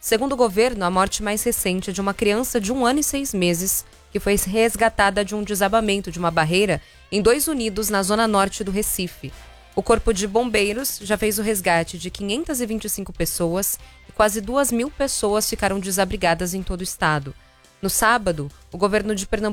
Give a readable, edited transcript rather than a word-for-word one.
Segundo o governo, a morte mais recente é de uma criança de 1 ano e 6 meses, que foi resgatada de um desabamento de uma barreira em 2 Unidos, na zona norte do Recife. O Corpo de Bombeiros já fez o resgate de 525 pessoas e quase 2.000 pessoas ficaram desabrigadas em todo o estado. No sábado, o governo de Pernambuco